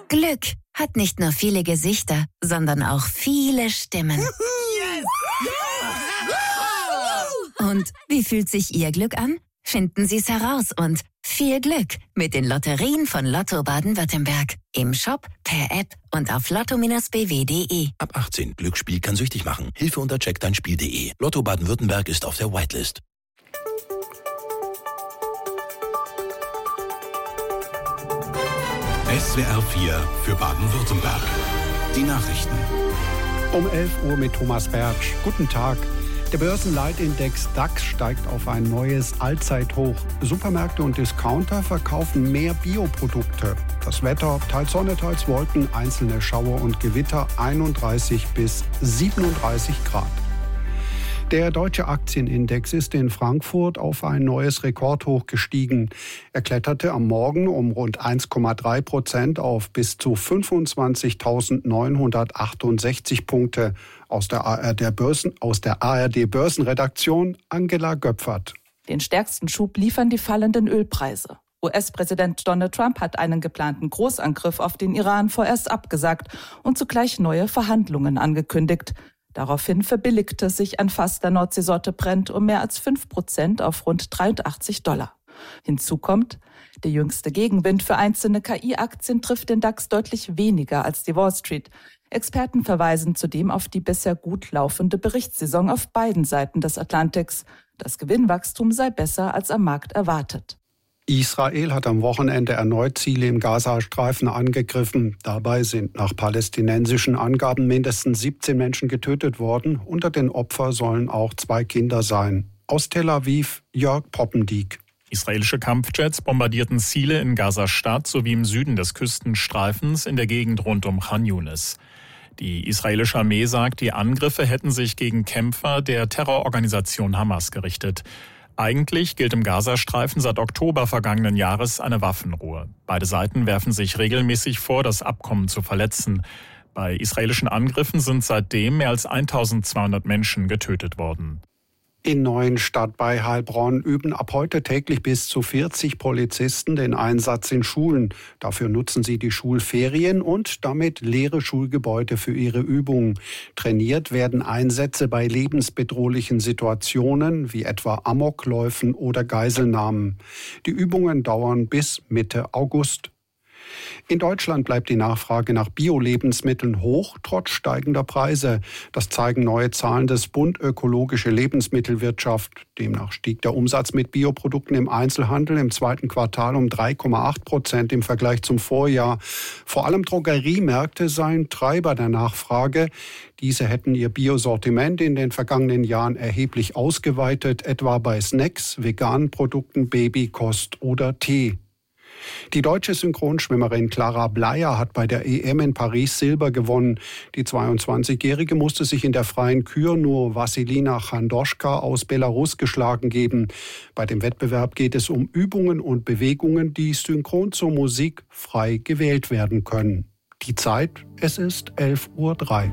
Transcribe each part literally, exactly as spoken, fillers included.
Glück hat nicht nur viele Gesichter, sondern auch viele Stimmen. Und wie fühlt sich Ihr Glück an? Finden Sie es heraus und viel Glück mit den Lotterien von Lotto Baden-Württemberg. Im Shop, per App und auf lotto Bindestrich b w punkt de. Ab achtzehn. Glücksspiel kann süchtig machen. Hilfe unter check dein spiel punkt de. Lotto Baden-Württemberg ist auf der Whitelist. S W R vier für Baden-Württemberg. Die Nachrichten. Um elf Uhr mit Thomas Bertsch. Guten Tag. Der Börsenleitindex DAX steigt auf ein neues Allzeithoch. Supermärkte und Discounter verkaufen mehr Bioprodukte. Das Wetter, teils Sonne, teils Wolken, einzelne Schauer und Gewitter, einunddreißig bis siebenunddreißig Grad. Der deutsche Aktienindex ist in Frankfurt auf ein neues Rekordhoch gestiegen. Er kletterte am Morgen um rund eins Komma drei Prozent auf bis zu fünfundzwanzigtausendneunhundertachtundsechzig Punkte. Aus der A R D Börsen, aus der A R D Börsenredaktion Angela Göpfert. Den stärksten Schub liefern die fallenden Ölpreise. U S-Präsident Donald Trump hat einen geplanten Großangriff auf den Iran vorerst abgesagt und zugleich neue Verhandlungen angekündigt. Daraufhin verbilligte sich ein Fass der Nordseesorte Brent um mehr als fünf Prozent auf rund dreiundachtzig Dollar. Hinzu kommt, der jüngste Gegenwind für einzelne K I-Aktien trifft den DAX deutlich weniger als die Wall Street. Experten verweisen zudem auf die bisher gut laufende Berichtssaison auf beiden Seiten des Atlantiks. Das Gewinnwachstum sei besser als am Markt erwartet. Israel hat am Wochenende erneut Ziele im Gazastreifen angegriffen. Dabei sind nach palästinensischen Angaben mindestens siebzehn Menschen getötet worden. Unter den Opfern sollen auch zwei Kinder sein. Aus Tel Aviv, Jörg Poppendiek. Israelische Kampfjets bombardierten Ziele in Gaza-Stadt sowie im Süden des Küstenstreifens in der Gegend rund um Khan Yunis. Die israelische Armee sagt, die Angriffe hätten sich gegen Kämpfer der Terrororganisation Hamas gerichtet. Eigentlich gilt im Gazastreifen seit Oktober vergangenen Jahres eine Waffenruhe. Beide Seiten werfen sich regelmäßig vor, das Abkommen zu verletzen. Bei israelischen Angriffen sind seitdem mehr als eintausendzweihundert Menschen getötet worden. In Neuenstadt bei Heilbronn üben ab heute täglich bis zu vierzig Polizisten den Einsatz in Schulen. Dafür nutzen sie die Schulferien und damit leere Schulgebäude für ihre Übungen. Trainiert werden Einsätze bei lebensbedrohlichen Situationen wie etwa Amokläufen oder Geiselnahmen. Die Übungen dauern bis Mitte August. In Deutschland bleibt die Nachfrage nach Bio-Lebensmitteln hoch, trotz steigender Preise. Das zeigen neue Zahlen des Bund Ökologische Lebensmittelwirtschaft. Demnach stieg der Umsatz mit Bioprodukten im Einzelhandel im zweiten Quartal um drei Komma acht Prozent im Vergleich zum Vorjahr. Vor allem Drogeriemärkte seien Treiber der Nachfrage. Diese hätten ihr Biosortiment in den vergangenen Jahren erheblich ausgeweitet, etwa bei Snacks, veganen Produkten, Babykost oder Tee. Die deutsche Synchronschwimmerin Clara Bleier hat bei der E M in Paris Silber gewonnen. Die zweiundzwanzigjährige musste sich in der freien Kür nur Wassilina Chandoschka aus Belarus geschlagen geben. Bei dem Wettbewerb geht es um Übungen und Bewegungen, die synchron zur Musik frei gewählt werden können. Die Zeit, es ist elf Uhr drei.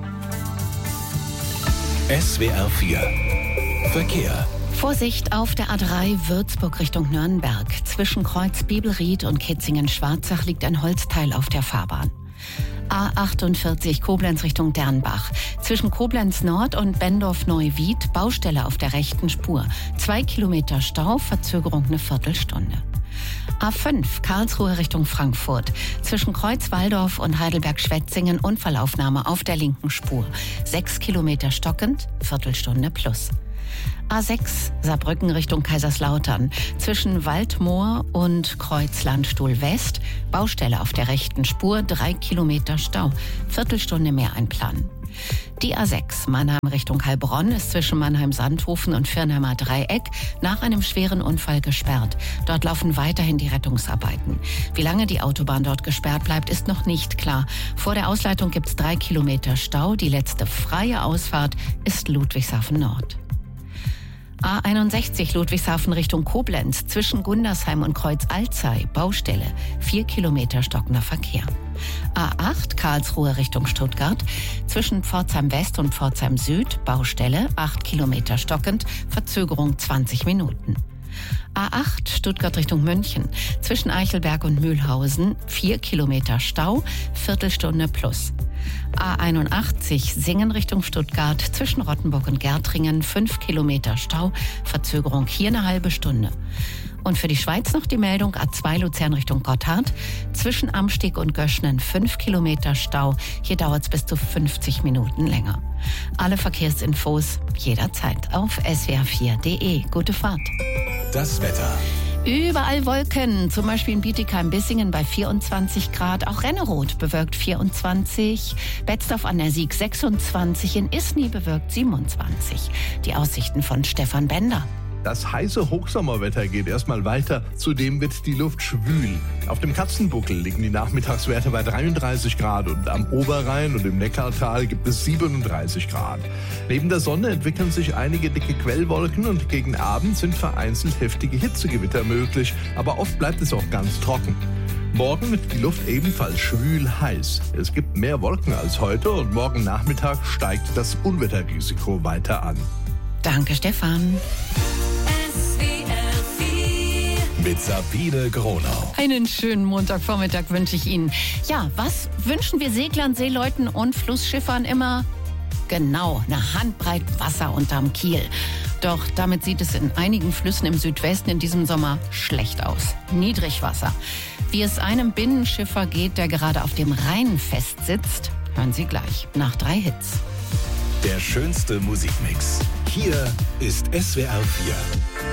S W R vier Verkehr. Vorsicht auf der A drei Würzburg Richtung Nürnberg. Zwischen Kreuz Bibelried und Kitzingen-Schwarzach liegt ein Holzteil auf der Fahrbahn. A achtundvierzig Koblenz Richtung Dernbach. Zwischen Koblenz Nord und Bendorf-Neuwied Baustelle auf der rechten Spur. Zwei Kilometer Stau, Verzögerung eine Viertelstunde. A fünf Karlsruhe Richtung Frankfurt. Zwischen Kreuz-Walldorf und Heidelberg-Schwetzingen Unfallaufnahme auf der linken Spur. Sechs Kilometer stockend, Viertelstunde plus. A sechs Saarbrücken Richtung Kaiserslautern. Zwischen Waldmoor und Kreuz-Landstuhl West Baustelle auf der rechten Spur, drei Kilometer Stau. Viertelstunde mehr einplanen. Die A sechs Mannheim Richtung Heilbronn ist zwischen Mannheim-Sandhofen und Firnheimer Dreieck nach einem schweren Unfall gesperrt. Dort laufen weiterhin die Rettungsarbeiten. Wie lange die Autobahn dort gesperrt bleibt, ist noch nicht klar. Vor der Ausleitung gibt es drei Kilometer Stau. Die letzte freie Ausfahrt ist Ludwigshafen Nord. A einundsechzig Ludwigshafen Richtung Koblenz, zwischen Gundersheim und Kreuz-Alzey, Baustelle, vier Kilometer stockender Verkehr. A acht Karlsruhe Richtung Stuttgart, zwischen Pforzheim West und Pforzheim Süd, Baustelle, acht Kilometer stockend, Verzögerung zwanzig Minuten. A acht Stuttgart Richtung München. Zwischen Eichelberg und Mühlhausen vier Kilometer Stau, Viertelstunde plus. A einundachtzig Singen Richtung Stuttgart. Zwischen Rottenburg und Gärtringen fünf Kilometer Stau, Verzögerung hier eine halbe Stunde. Und für die Schweiz noch die Meldung A zwei Luzern Richtung Gotthard. Zwischen Amsteg und Göschnen fünf Kilometer Stau. Hier dauert es bis zu fünfzig Minuten länger. Alle Verkehrsinfos jederzeit auf s w r vier punkt d e. Gute Fahrt. Das Wetter. Überall Wolken, zum Beispiel in Bietigheim-Bissingen bei vierundzwanzig Grad. Auch Renneroth bewölkt vierundzwanzig, Betzdorf an der Sieg sechsundzwanzig, in Isny bewölkt siebenundzwanzig. Die Aussichten von Stefan Bender. Das heiße Hochsommerwetter geht erstmal weiter. Zudem wird die Luft schwül. Auf dem Katzenbuckel liegen die Nachmittagswerte bei dreiunddreißig Grad und am Oberrhein und im Neckartal gibt es siebenunddreißig Grad. Neben der Sonne entwickeln sich einige dicke Quellwolken und gegen Abend sind vereinzelt heftige Hitzegewitter möglich, aber oft bleibt es auch ganz trocken. Morgen wird die Luft ebenfalls schwül heiß. Es gibt mehr Wolken als heute und morgen Nachmittag steigt das Unwetterrisiko weiter an. Danke, Stefan. Mit Sabine Gronau. Einen schönen Montagvormittag wünsche ich Ihnen. Ja, was wünschen wir Seglern, Seeleuten und Flussschiffern immer? Genau, eine Handbreit Wasser unterm Kiel. Doch damit sieht es in einigen Flüssen im Südwesten in diesem Sommer schlecht aus. Niedrigwasser. Wie es einem Binnenschiffer geht, der gerade auf dem Rhein festsitzt, hören Sie gleich nach drei Hits. Der schönste Musikmix. Hier ist S W R vier.